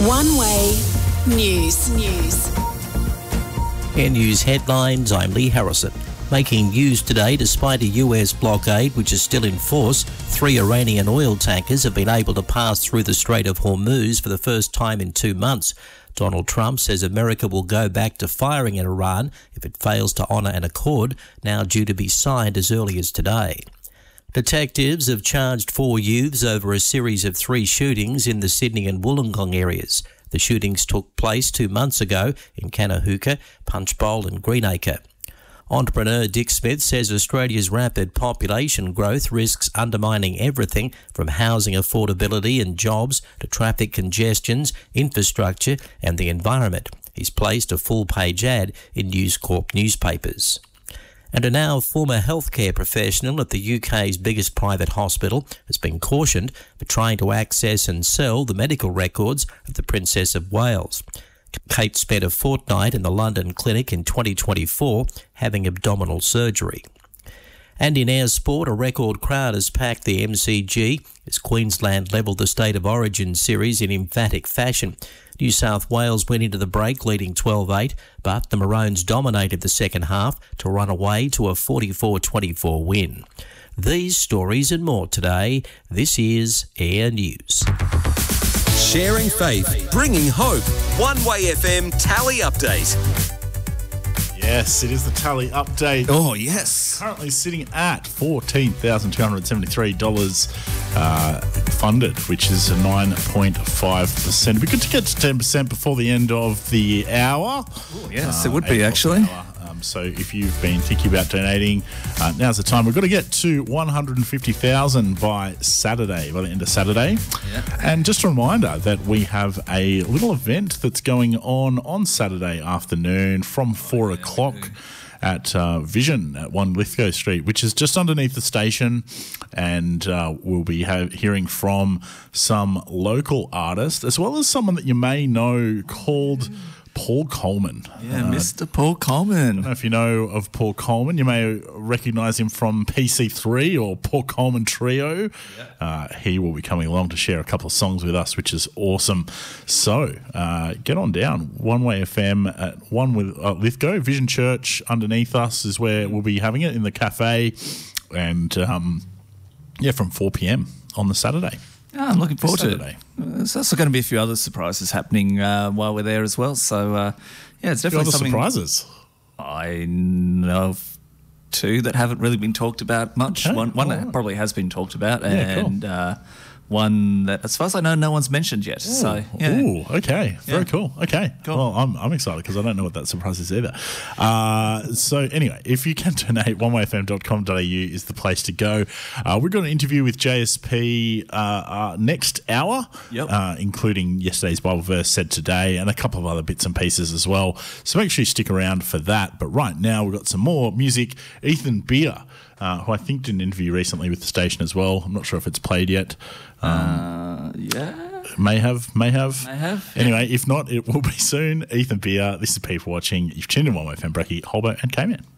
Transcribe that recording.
One Way News. Air News headlines, I'm Lee Harrison. Making news today despite a US blockade which is still in force, 3 Iranian oil tankers have been able to pass through the Strait of Hormuz for the first time in 2 months. Donald Trump says America will go back to firing at Iran if it fails to honour an accord now due to be signed as early as today. Detectives have charged 4 youths over a series of 3 shootings in the Sydney and Wollongong areas. The shootings took place 2 months ago in Canahuka, Punchbowl and Greenacre. Entrepreneur Dick Smith says Australia's rapid population growth risks undermining everything from housing affordability and jobs to traffic congestions, infrastructure and the environment. He's placed a full-page ad in News Corp newspapers. And a now former healthcare professional at the UK's biggest private hospital has been cautioned for trying to access and sell the medical records of the Princess of Wales. Kate spent a fortnight in the London clinic in 2024 having abdominal surgery. And in our sport, a record crowd has packed the MCG as Queensland levelled the State of Origin series in emphatic fashion. New South Wales went into the break leading 12-8, but the Maroons dominated the second half to run away to a 44-24 win. These stories and more today. This is Air News. Sharing faith, bringing hope. One Way FM Tally Update. Yes, it is the Tally Update. Oh, yes. Currently sitting at $14,273 funded, which is a 9.5%. It'd be good to get to 10% before the end of the hour. Ooh, yes, it would be, actually. So if you've been thinking about donating, now's the time. We've got to get to 150,000 by the end of Saturday. Yeah. And just a reminder that we have a little event that's going on Saturday afternoon from 4 o'clock at Vision at 1 Lithgow Street, which is just underneath the station. And we'll be hearing from some local artists, as well as someone that you may know called Paul Coleman. Yeah, Mr. Paul Coleman. I don't know if you know of Paul Coleman. You may recognise him from PC3 or Paul Coleman Trio. Yeah. He will be coming along to share a couple of songs with us, which is awesome. So get on down. One Way FM at 1 with Lithgow. Vision Church underneath us is where we'll be having it in the cafe. And, from 4 p.m. on the Saturday. Oh, I'm looking forward to it. There's also going to be a few other surprises happening while we're there as well. So, it's definitely something. Surprises? I know of 2 that haven't really been talked about much. Okay. One that probably has been talked about, and cool. One that, as far as I know, no one's mentioned yet. Ooh. So, yeah. Ooh, okay. Very cool. Okay. Cool. Well, I'm excited because I don't know what that surprise is either. So anyway, if you can donate, onewayfm.com.au is the place to go. We've got an interview with JSP next hour, including yesterday's Bible verse said today and a couple of other bits and pieces as well. So make sure you stick around for that. But right now we've got some more music. Ethan Beer, who I think did an interview recently with the station as well. I'm not sure if it's played yet. May have. Anyway, if not, it will be soon. Ethan Beer, this is People Watching. You've tuned in One Way FM, Bracky, Holbo and K-Man.